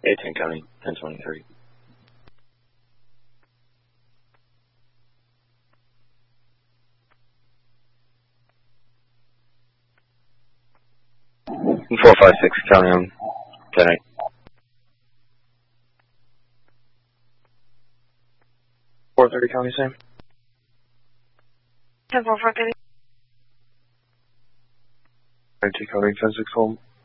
18 County, 1023. And 456 County on 10-8. 430 County, same. 10-4, 430. 2 County, 10-6 home.